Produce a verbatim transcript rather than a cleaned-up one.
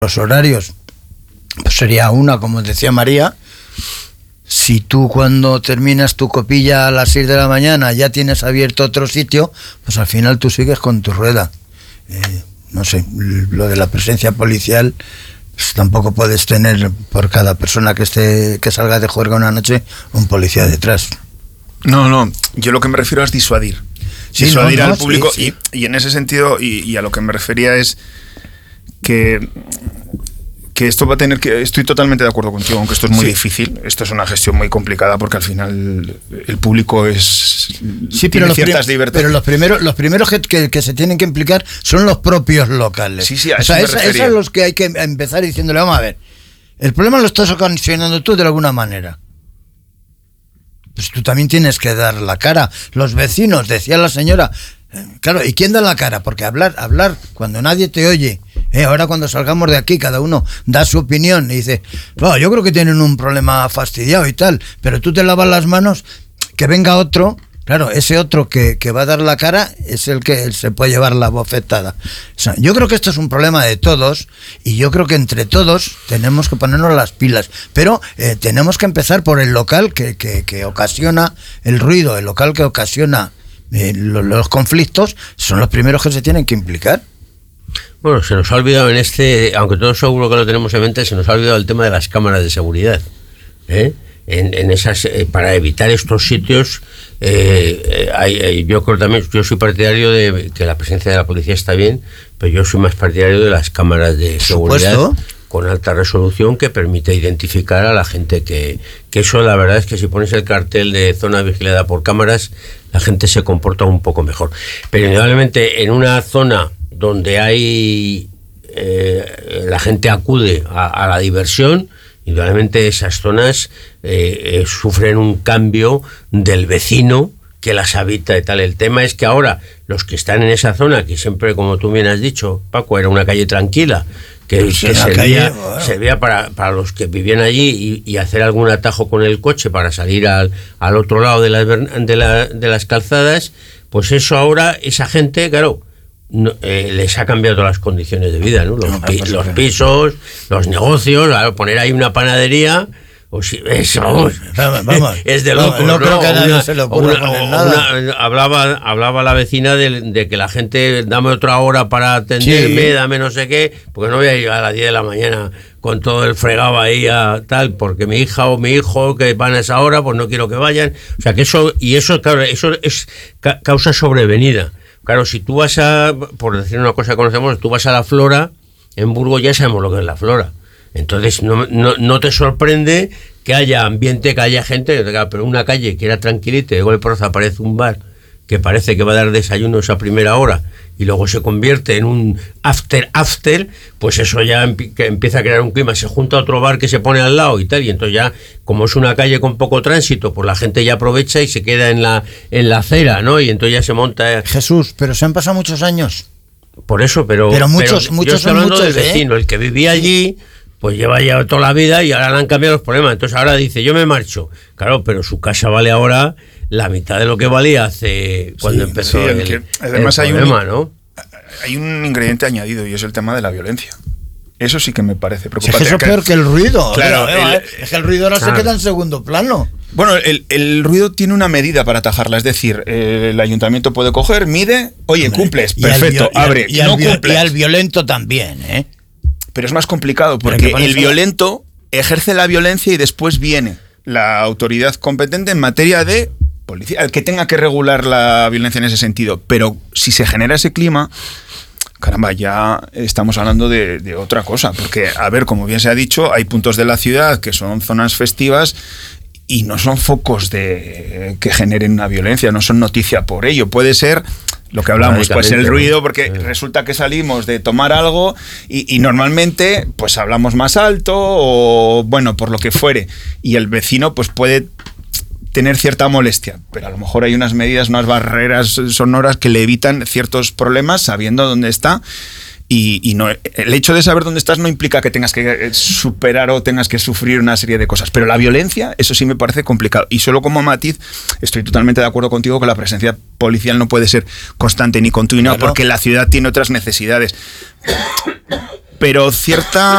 Los horarios, pues sería una, como decía María. Si tú cuando terminas tu copilla a las seis de la mañana ya tienes abierto otro sitio, pues al final tú sigues con tu rueda. Eh, no sé, lo de la presencia policial, pues tampoco puedes tener por cada persona que esté que salga de juerga una noche un policía detrás. No, no, yo lo que me refiero es disuadir. Sí, disuadir no, no, al público sí, sí. Y, y en ese sentido, y, y a lo que me refería es que... que esto va a tener que... Estoy totalmente de acuerdo contigo, aunque esto es muy sí. difícil. Esto es una gestión muy complicada porque al final el público es... Sí, tiene pero ciertas prim- libertades. Pero los primeros, los primeros que, que, que se tienen que implicar son los propios locales. Sí, sí, a o eso sea, me es, refería. es a los que hay que empezar diciéndole, vamos a ver, el problema lo estás ocasionando tú de alguna manera. Pues tú también tienes que dar la cara. Los vecinos, decía la señora... Claro, ¿y quién da la cara? Porque hablar, hablar cuando nadie te oye, eh, ahora cuando salgamos de aquí cada uno da su opinión y dice, no, yo creo que tienen un problema fastidiado y tal, pero tú te lavas las manos, que venga otro, claro, ese otro que, que va a dar la cara es el que se puede llevar la bofetada. O sea, yo creo que esto es un problema de todos y yo creo que entre todos tenemos que ponernos las pilas, pero eh, tenemos que empezar por el local que, que, que ocasiona el ruido, el local que ocasiona Eh, los, los conflictos, son los primeros que se tienen que implicar. Bueno, se nos ha olvidado en este, aunque todos seguro que lo tenemos en mente, se nos ha olvidado el tema de las cámaras de seguridad. ¿eh? En, en esas, eh, para evitar estos sitios, eh, eh, hay, eh, yo creo también, yo soy partidario de que la presencia de la policía está bien, pero yo soy más partidario de las cámaras de seguridad. ¿Supuesto? Con alta resolución que permite identificar a la gente que, que eso la verdad es que si pones el cartel de zona vigilada por cámaras, la gente se comporta un poco mejor. Pero indudablemente en una zona donde hay eh, la gente acude a, a la diversión, indudablemente esas zonas eh, eh, sufren un cambio del vecino que las habita y tal. El tema es que ahora los que están en esa zona, que siempre, como tú bien has dicho, Paco, era una calle tranquila, que, que servía, calle, bueno. servía para, para los que vivían allí y, y hacer algún atajo con el coche para salir al, al otro lado de las, de, la, de las calzadas, pues eso ahora, esa gente, claro, no, eh, les ha cambiado todas las condiciones de vida, ¿no? Los, no, pi, los pisos, los negocios, claro, poner ahí una panadería... O si, eso, vamos, vamos, es de loco. No, no, no creo que a nadie una, se le ocurra una, poner nada. Una, hablaba, hablaba la vecina de, de que la gente, dame otra hora para atenderme, sí. dame no sé qué, porque no voy a ir a las diez de la mañana con todo el fregado ahí a tal, porque mi hija o mi hijo que van a esa hora, pues no quiero que vayan. O sea que eso, y eso, claro, eso es ca- causa sobrevenida. Claro, si tú vas a, por decir una cosa que conocemos, tú vas a la Flora, en Burgos ya sabemos lo que es la Flora. Entonces no, no, no te sorprende que haya ambiente, que haya gente, pero una calle que era tranquilita y luego de pronto aparece un bar que parece que va a dar desayunos a primera hora y luego se convierte en un after after, pues eso ya empi- que empieza a crear un clima, se junta otro bar que se pone al lado y tal, y entonces ya, como es una calle con poco tránsito, pues la gente ya aprovecha y se queda en la, en la acera, ¿no? Y entonces ya se monta... Jesús, pero se han pasado muchos años. Por eso, pero... Pero muchos, pero muchos yo estoy son hablando muchos, del vecino, ¿eh? El que vivía allí... pues lleva ya toda la vida y ahora le han cambiado los problemas. Entonces ahora dice, yo me marcho. Claro, pero su casa vale ahora la mitad de lo que valía hace cuando sí, empezó sí, el, que, además el hay problema, un, ¿no? Hay un ingrediente añadido y es el tema de la violencia. Eso sí que me parece preocupante. Es que eso es peor que el ruido. Claro, Mira, el, es que el ruido ahora claro. se queda en segundo plano. Bueno, el, el ruido tiene una medida para atajarla, es decir, eh, el ayuntamiento puede coger, mide, oye, Hombre, cumples, perfecto, y al, abre, y al, no y cumples. Y al violento también, ¿eh? Pero es más complicado porque el violento ejerce la violencia y después viene la autoridad competente en materia de policía, el que tenga que regular la violencia en ese sentido. Pero si se genera ese clima, caramba, ya estamos hablando de, de otra cosa. Porque, a ver, como bien se ha dicho, hay puntos de la ciudad que son zonas festivas y no son focos de que generen una violencia, no son noticia por ello. Puede ser... Lo que hablamos, pues el ruido, porque sí. resulta que salimos de tomar algo y, y normalmente pues hablamos más alto o bueno, por lo que fuere. Y el vecino pues puede tener cierta molestia, pero a lo mejor hay unas medidas, unas barreras sonoras que le evitan ciertos problemas sabiendo dónde está. Y, y no, el hecho de saber dónde estás no implica que tengas que superar o tengas que sufrir una serie de cosas. Pero la violencia, eso sí me parece complicado. Y solo como matiz, estoy totalmente de acuerdo contigo que la presencia policial no puede ser constante ni continua, claro. porque la ciudad tiene otras necesidades. Pero cierta...